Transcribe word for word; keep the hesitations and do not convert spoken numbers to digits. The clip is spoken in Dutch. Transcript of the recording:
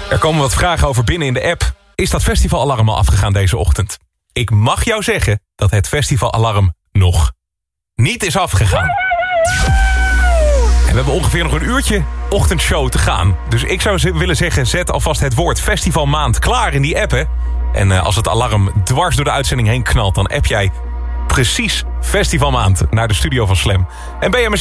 Er komen wat vragen over binnen in de app. Is dat festivalalarm al afgegaan deze ochtend? Ik mag jou zeggen dat het festivalalarm nog niet is afgegaan. En we hebben ongeveer nog een uurtje ochtendshow te gaan. Dus ik zou willen zeggen, zet alvast het woord festivalmaand klaar in die app. Hè? En uh, als het alarm dwars door de uitzending heen knalt, dan app jij precies festivalmaand naar de studio van Slam. En ben je